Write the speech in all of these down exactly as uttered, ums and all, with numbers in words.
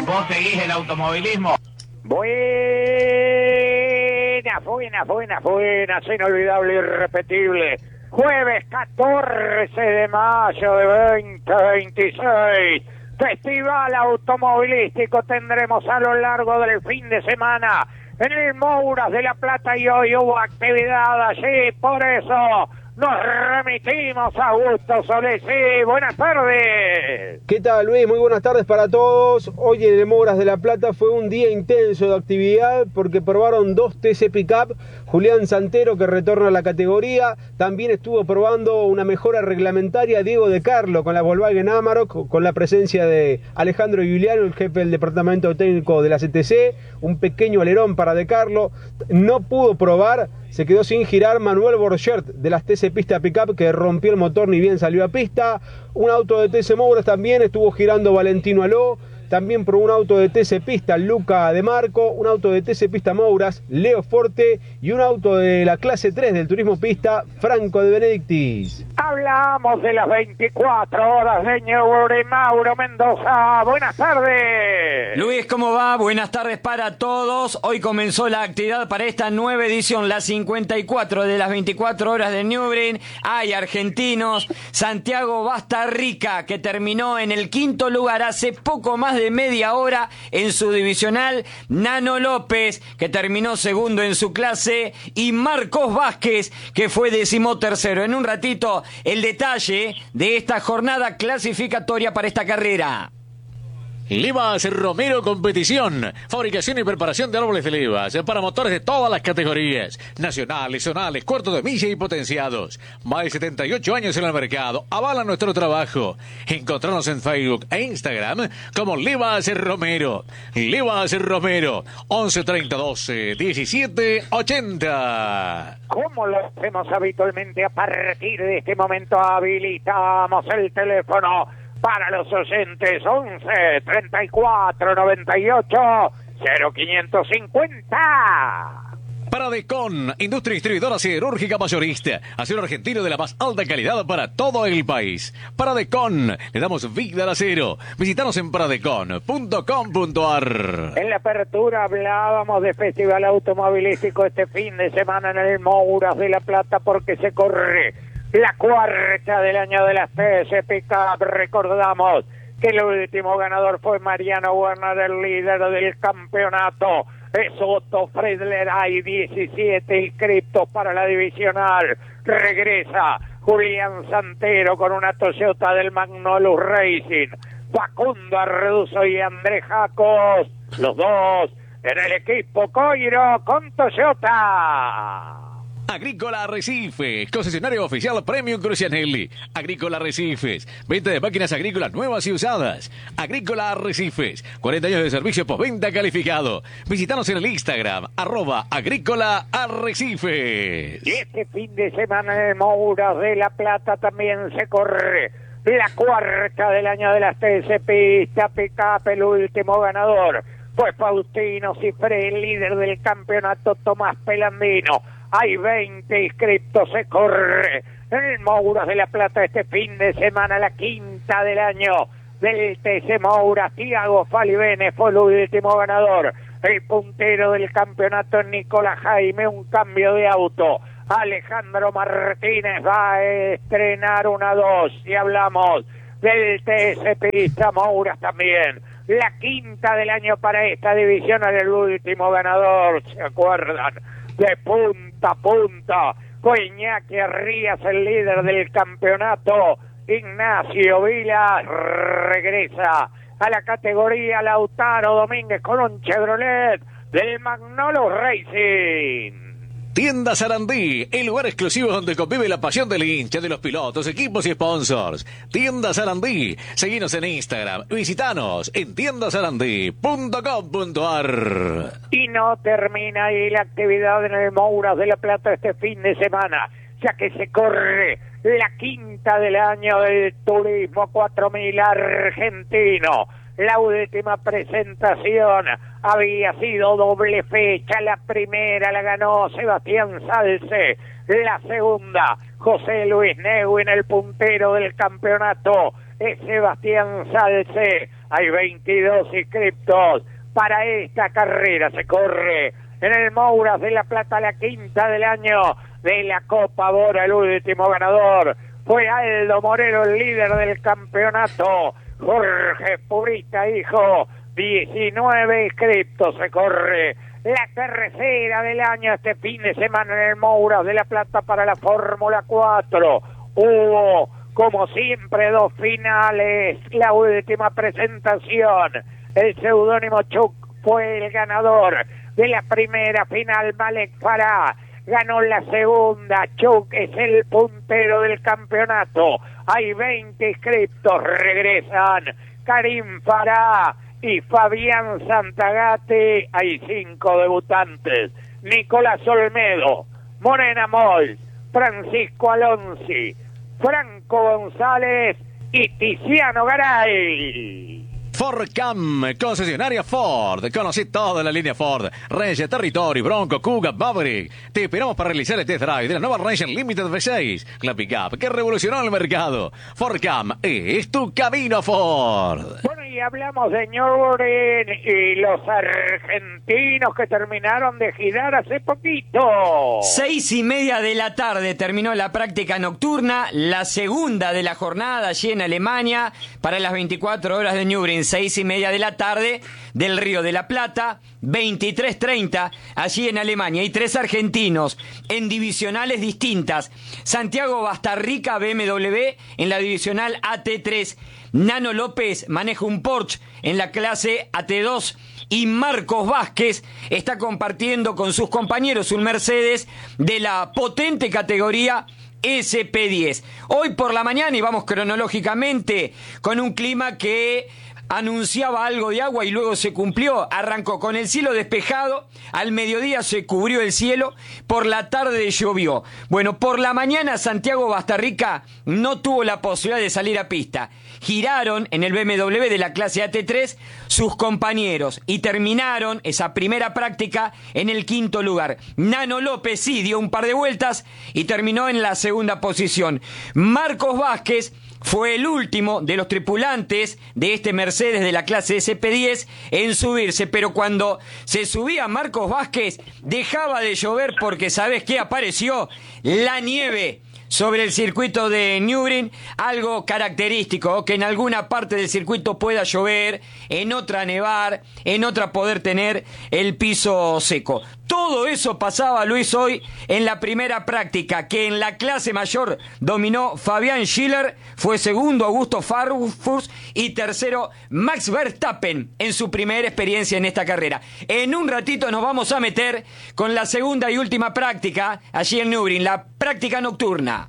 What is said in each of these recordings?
¿Vos seguís el automovilismo? Buenas, buenas, buenas, buenas, inolvidable, irrepetible. Jueves catorce de mayo de veinte veintiséis. Festival automovilístico tendremos a lo largo del fin de semana en el Mouras de la Plata y hoy hubo actividad allí, por eso nos remitimos a Augusto Solís. Sí, buenas tardes. ¿Qué tal, Luis? Muy buenas tardes para todos. Hoy en el Mouras de la Plata fue un día intenso de actividad porque probaron dos T C Pickup. Julián Santero, que retorna a la categoría, también estuvo probando una mejora reglamentaria Diego De Carlo con la Volkswagen Amarok, con la presencia de Alejandro Giuliano, el jefe del departamento técnico de la C T C, un pequeño alerón para De Carlo. No pudo probar, se quedó sin girar Manuel Borchert de las T C Pista Pickup, que rompió el motor ni bien salió a pista. Un auto de T C Mouras también estuvo girando Valentino Aló. También probó un auto de T C Pista Luca De Marco, un auto de T C Pista Mouras Leo Forte y un auto de la clase tres del Turismo Pista Franco de Benedictis. Hablamos de las veinticuatro horas de Ñeure Mauro Mendoza. Buenas tardes. Luis, ¿cómo va? Buenas tardes para todos. Hoy comenzó la actividad para esta nueva edición, la cincuenta y cuatro de las veinticuatro horas de Nürburgring. Hay argentinos. Santiago Bastarrica, que terminó en el quinto lugar hace poco más de de media hora en su divisional. Nano López, que terminó segundo en su clase, y Marcos Vázquez, que fue decimotercero. En un ratito, el detalle de esta jornada clasificatoria para esta carrera. Levas Romero Competición, fabricación y preparación de árboles de levas para motores de todas las categorías, nacionales, zonales, cuartos de milla y potenciados. Más de setenta y ocho años en el mercado, avalan nuestro trabajo. Encontrarnos en Facebook e Instagram como Levas Romero. Levas Romero, once treinta doce diecisiete ochenta. Como lo hacemos habitualmente, a partir de este momento habilitamos el teléfono para los oyentes. Once treinta y cuatro noventa y ocho cero quinientos cincuenta. Paradecon, industria distribuidora siderúrgica mayorista, acero argentino de la más alta calidad para todo el país. Paradecon, le damos vida al acero. Visítanos en paradecon punto com punto ar. En la apertura hablábamos de festival automovilístico este fin de semana en el Mouras de la Plata, porque se corre la cuarta del año de las T C Pickup. Recordamos que el último ganador fue Mariano Werner, el líder del campeonato. Es Otto Friedler, hay diecisiete inscriptos para la divisional. Regresa Julián Santero con una Toyota del Magnolus Racing. Facundo Arreduzo y Andrés Jacos, los dos en el equipo Coiro con Toyota. Agrícola Arrecifes, concesionario oficial Premium Crucianelli. Agrícola Arrecifes, venta de máquinas agrícolas nuevas y usadas. Agrícola Arrecifes, cuarenta años de servicio postventa calificado. Visítanos en el Instagram, arroba Agrícola Arrecifes. Y este fin de semana en el Mouras de la Plata también se corre la cuarta del año de las T C Pista Pickup. El último ganador fue Faustino Cifré, el líder del campeonato Tomás Pelandino. Hay veinte inscriptos, se corre en el Mouras de la Plata este fin de semana, la quinta del año del T C Mouras. Tiago Falibene fue el último ganador. El puntero del campeonato, Nicolás Jaime, un cambio de auto. Alejandro Martínez va a estrenar una dos. Y hablamos del T C Pista Mouras también. La quinta del año para esta división, era el último ganador, ¿se acuerdan? De punta a punta, fue Iñaki Rías, el líder del campeonato. Ignacio Vila regresa a la categoría. Lautaro Domínguez con un Chevrolet del Magnolus Racing. Tienda Sarandí, el lugar exclusivo donde convive la pasión del hincha, de los pilotos, equipos y sponsors. Tienda Sarandí, seguinos en Instagram, visitanos en tienda sarandí punto com punto ar. Y no termina ahí la actividad en el Mouras de la Plata este fin de semana, ya que se corre la quinta del año del Turismo cuatro mil argentino. La última presentación había sido doble fecha. La primera la ganó Sebastián Salce, la segunda José Luis Neuwin, el puntero del campeonato es Sebastián Salce. Hay veintidós inscriptos para esta carrera. Se corre en el Mouras de la Plata, la quinta del año de la Copa Bora. El último ganador fue Aldo Moreno, el líder del campeonato. Jorge Purita, hijo, diecinueve inscriptos. Se corre la tercera del año este fin de semana en el Mouras de la Plata para la Fórmula cuatro. Hubo, como siempre, dos finales. La última presentación, el seudónimo Chuck fue el ganador de la primera final. Malek Farah ganó la segunda. Chuck es el puntero del campeonato. Hay veinte inscriptos. Regresan Karim Farah y Fabián Santagate. Hay cinco debutantes: Nicolás Olmedo, Morena Moll, Francisco Alonsi, Franco González y Tiziano Garay. Fordcam, concesionaria Ford. Conocí toda la línea Ford: Ranger, Territory, Bronco, Kuga, Maverick. Te esperamos para realizar el test drive de la nueva Ranger Limited V seis, la pickup que revolucionó el mercado. Fordcam es tu camino a Ford. Bueno, y hablamos de Nürburgring y los argentinos que terminaron de girar hace poquito. Seis y media de la tarde terminó la práctica nocturna, la segunda de la jornada allí en Alemania para las veinticuatro horas de Nürburgring. Seis y media de la tarde del Río de la Plata, veintitrés treinta allí en Alemania. Y tres argentinos en divisionales distintas: Santiago Bastarrica, B M W, en la divisional A T tres. Nano López maneja un Porsche en la clase A T dos. Y Marcos Vázquez está compartiendo con sus compañeros un Mercedes de la potente categoría S P diez. Hoy por la mañana, y vamos cronológicamente, con un clima que anunciaba algo de agua y luego se cumplió. Arrancó con el cielo despejado, al mediodía se cubrió el cielo, por la tarde llovió. Bueno, por la mañana Santiago Bastarrica no tuvo la posibilidad de salir a pista. Giraron en el B M W de la clase A T tres sus compañeros y terminaron esa primera práctica en el quinto lugar. Nano López sí dio un par de vueltas y terminó en la segunda posición. Marcos Vázquez fue el último de los tripulantes de este Mercedes de la clase S P diez en subirse, pero cuando se subía Marcos Vázquez dejaba de llover porque, ¿sabes qué? Apareció la nieve sobre el circuito de Nürburgring, algo característico, que en alguna parte del circuito pueda llover, en otra nevar, en otra poder tener el piso seco. Todo eso pasaba, Luis, hoy en la primera práctica, que en la clase mayor dominó Fabián Schiller, fue segundo Augusto Farfus y tercero Max Verstappen en su primera experiencia en esta carrera. En un ratito nos vamos a meter con la segunda y última práctica allí en Nürburgring, la práctica nocturna.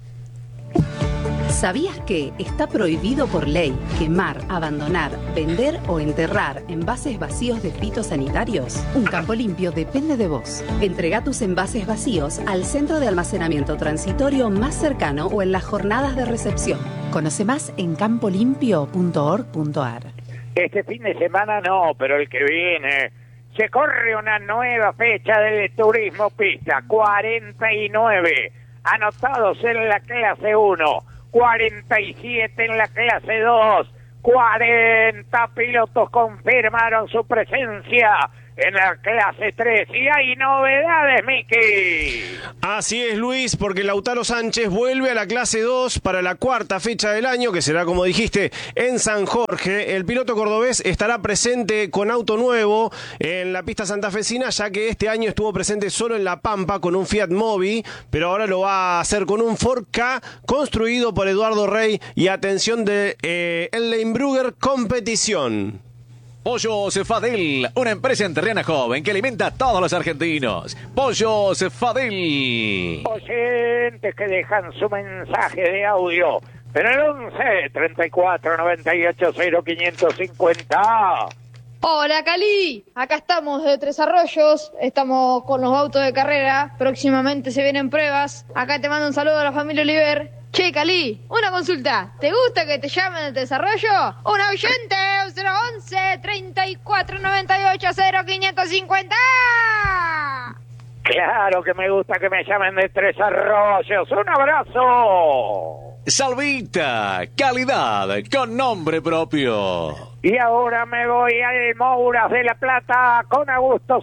¿Sabías que está prohibido por ley quemar, abandonar, vender o enterrar envases vacíos de fitosanitarios? Un Campo Limpio depende de vos. Entrega tus envases vacíos al centro de almacenamiento transitorio más cercano o en las jornadas de recepción. Conoce más en campo limpio punto org punto a r. Este fin de semana no, pero el que viene se corre una nueva fecha del turismo pista. cuarenta y nueve anotados en la clase uno. cuarenta y siete en la clase dos, cuarenta pilotos confirmaron su presencia en la clase tres. Y hay novedades, Miki. Así es, Luis, porque Lautaro Sánchez vuelve a la clase dos para la cuarta fecha del año, que será, como dijiste, en San Jorge. El piloto cordobés estará presente con auto nuevo en la pista santafesina, ya que este año estuvo presente solo en La Pampa con un Fiat Mobi, pero ahora lo va a hacer con un Ford Ka construido por Eduardo Rey y atención de eh, el Leinbrugger Competición. Pollo Cefadel, una empresa enterriana joven que alimenta a todos los argentinos. Pollo Cefadel. Oyentes que dejan su mensaje de audio en el once, treinta y cuatro, noventa y ocho, cero, quinientos cincuenta. Hola, Cali. Acá estamos de Tres Arroyos. Estamos con los autos de carrera. Próximamente se vienen pruebas. Acá te mando un saludo a la familia Oliver. Che, Cali, una consulta. ¿Te gusta que te llamen de desarrollo? Un oyente, cero once, treinta y cuatro, noventa y ocho, cero, quinientos cincuenta. Claro que me gusta que me llamen de Tres Arroyos. ¡Un abrazo! Salvita, calidad con nombre propio. Y ahora me voy al Mouras de la Plata con Augusto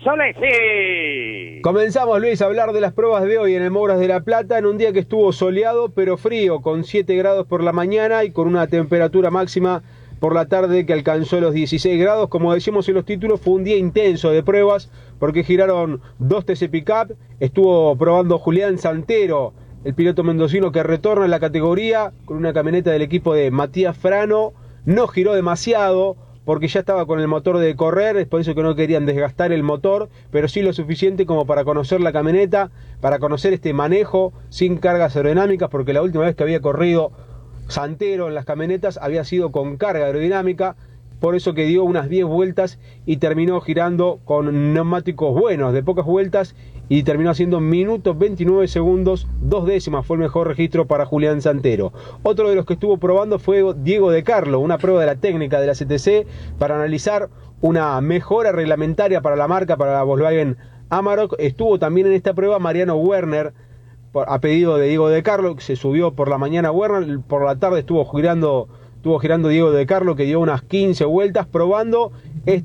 Solesi. Comenzamos, Luis, a hablar de las pruebas de hoy en el Mouras de la Plata, en un día que estuvo soleado pero frío, con siete grados por la mañana y con una temperatura máxima por la tarde que alcanzó los dieciséis grados. Como decimos en los títulos, fue un día intenso de pruebas porque giraron dos T C Pickup. Estuvo probando Julián Santero, el piloto mendocino que retorna en la categoría con una camioneta del equipo de Matías Frano. No giró demasiado porque ya estaba con el motor de correr, es por eso que no querían desgastar el motor, pero sí lo suficiente como para conocer la camioneta, para conocer este manejo sin cargas aerodinámicas, porque la última vez que había corrido Santero en las camionetas había sido con carga aerodinámica, por eso que dio unas diez vueltas y terminó girando con neumáticos buenos, de pocas vueltas, y terminó haciendo minutos veintinueve segundos, dos décimas, fue el mejor registro para Julián Santero. Otro de los que estuvo probando fue Diego De Carlo, una prueba de la técnica de la C T C para analizar una mejora reglamentaria para la marca, para la Volkswagen Amarok. Estuvo también en esta prueba Mariano Werner, a pedido de Diego De Carlo, que se subió por la mañana Werner, por la tarde estuvo girando... Estuvo girando Diego De Carlo, que dio unas quince vueltas probando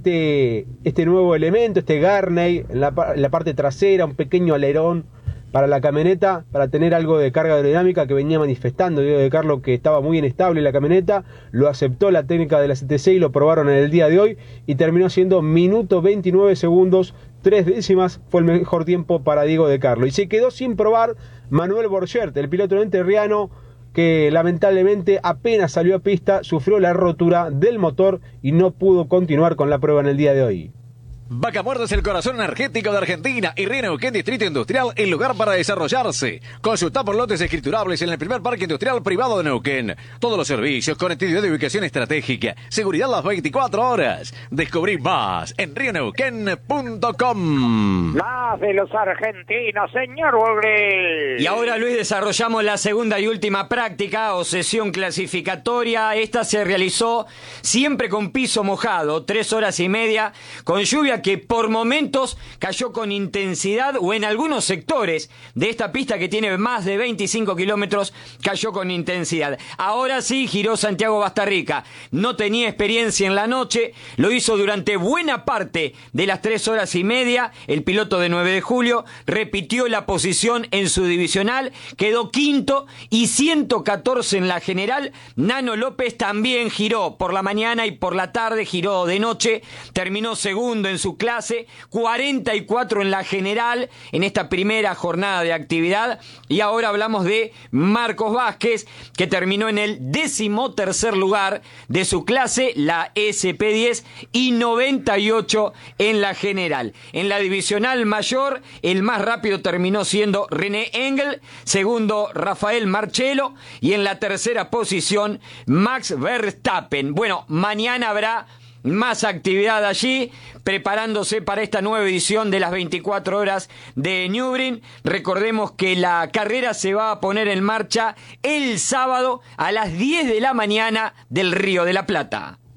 este, este nuevo elemento, este Garney en la, en la parte trasera, un pequeño alerón para la camioneta, para tener algo de carga aerodinámica que venía manifestando Diego De Carlo, que estaba muy inestable la camioneta. Lo aceptó la técnica de la C T C y lo probaron en el día de hoy y terminó siendo minuto veintinueve segundos, tres décimas, fue el mejor tiempo para Diego De Carlo. Y se quedó sin probar Manuel Borchert, el piloto enterriano, que lamentablemente apenas salió a pista, sufrió la rotura del motor y no pudo continuar con la prueba en el día de hoy. Vaca Muerta es el corazón energético de Argentina y Río Neuquén Distrito Industrial, el lugar para desarrollarse. Consulta por lotes escriturables en el primer parque industrial privado de Neuquén. Todos los servicios, conectividad de ubicación estratégica, seguridad las veinticuatro horas. Descubrí más en rio neuquén punto com. Más de los argentinos, señor Wolverine. Y ahora, Luis, desarrollamos la segunda y última práctica o sesión clasificatoria. Esta se realizó siempre con piso mojado, tres horas y media, con lluvia que por momentos cayó con intensidad, o en algunos sectores de esta pista que tiene más de veinticinco kilómetros cayó con intensidad. Ahora sí giró Santiago Bastarrica, no tenía experiencia en la noche, lo hizo durante buena parte de las tres horas y media. El piloto de nueve de julio repitió la posición en su divisional, quedó quinto y ciento catorce en la general. Nano López también giró por la mañana y por la tarde, giró de noche, terminó segundo en su clase, cuarenta y cuatro en la general en esta primera jornada de actividad. Y ahora hablamos de Marcos Vázquez, que terminó en el decimotercer lugar de su clase, la S P diez, y noventa y ocho en la general. En la divisional mayor, el más rápido terminó siendo René Engel, segundo Rafael Marchello y en la tercera posición Max Verstappen. Bueno, mañana habrá más actividad allí, preparándose para esta nueva edición de las veinticuatro horas de Nürburgring. Recordemos que la carrera se va a poner en marcha el sábado a las diez de la mañana del Río de la Plata.